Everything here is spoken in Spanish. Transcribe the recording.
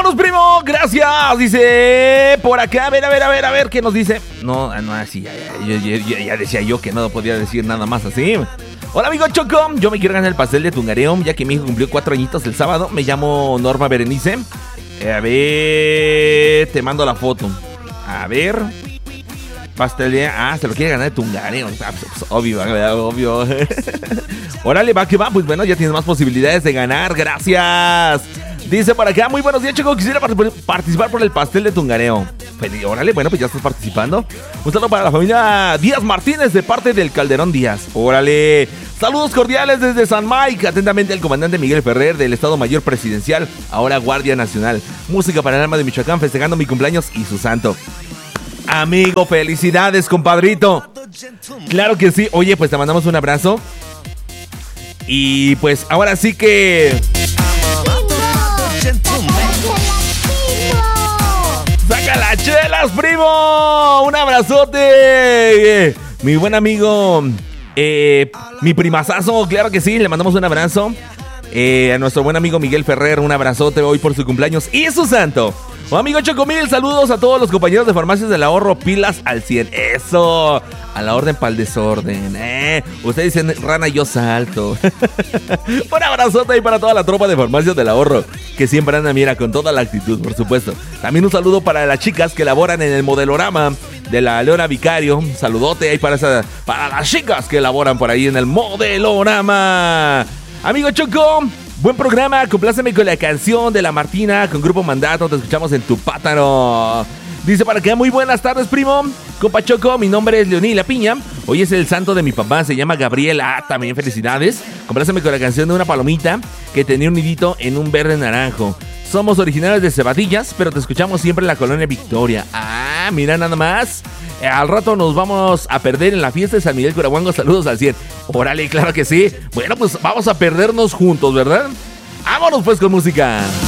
¡Vámonos, primo! ¡Gracias! Dice por acá, a ver, ¿qué nos dice? No, así, ya decía yo que no podía decir nada más así. Hola, amigo Choco, yo me quiero ganar el pastel de Tungareo, ya que mi hijo cumplió 4 añitos el sábado. Me llamo Norma Berenice. A ver, te mando la foto. A ver. Pastel de... se lo quiere ganar de Tungareo. Obvio. Órale, va que va. Pues bueno, ya tienes más posibilidades de ganar. Gracias. Dice por acá, muy buenos días, Choco. Quisiera participar por el pastel de Tungareo. Órale, bueno, pues ya estás participando. Un saludo para la familia Díaz Martínez de parte del Calderón Díaz. Órale. Saludos cordiales desde San Mike. Atentamente el comandante Miguel Ferrer del Estado Mayor Presidencial, ahora Guardia Nacional. Música para el alma de Michoacán, festejando mi cumpleaños y su santo. Amigo, felicidades, compadrito. Claro que sí. Oye, pues te mandamos un abrazo. Y pues ahora sí que... ¡Saca las chelas, primo! ¡Un abrazote! Mi buen amigo, mi primazazo, claro que sí, le mandamos un abrazo. A nuestro buen amigo Miguel Ferrer, un abrazote hoy por su cumpleaños y su santo. Amigo Chocomil, saludos a todos los compañeros de Farmacias del Ahorro, pilas al 100. Eso, a la orden para el desorden. Ustedes dicen rana, yo salto. Un abrazote ahí para toda la tropa de Farmacias del Ahorro, que siempre anda, mira, con toda la actitud, por supuesto. También un saludo para las chicas que laboran en el modelorama de la Leona Vicario. Un saludote ahí para las chicas que laboran por ahí en el modelorama. Amigo Choco, buen programa, compláceme con la canción de La Martina con Grupo Mandato, te escuchamos en tu pátano. Dice para acá, muy buenas tardes, primo. Compa Choco, mi nombre es Leonila Piña. Hoy es el santo de mi papá, se llama Gabriel. También felicidades. Compláceme con la canción de una palomita que tenía un nidito en un verde naranjo. Somos originarios de Cebadillas, pero te escuchamos siempre en la colonia Victoria. Mira nada más. Al rato nos vamos a perder en la fiesta de San Miguel Curahuango. Saludos al 100. Órale, claro que sí. Bueno, pues vamos a perdernos juntos, ¿verdad? Vámonos pues con música.